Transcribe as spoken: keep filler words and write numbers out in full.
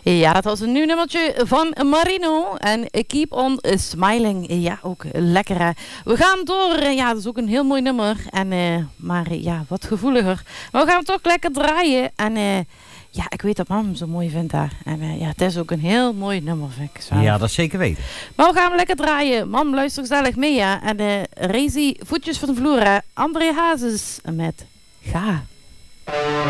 Ja, dat was een nieuw nummertje van Marino. En Keep on Smiling. Ja, ook lekker hè. We gaan door. Ja, dat is ook een heel mooi nummer. En, uh, maar ja, wat gevoeliger. Maar we gaan hem toch lekker draaien. En uh, ja, ik weet dat mam hem zo mooi vindt daar. En uh, ja, het is ook een heel mooi nummer, vind ik. Zo. Ja, dat zeker weten. Maar we gaan hem lekker draaien. Mam, luister gezellig mee, ja. En uh, Rezi, voetjes van de vloer, hè. André Hazes met Ga.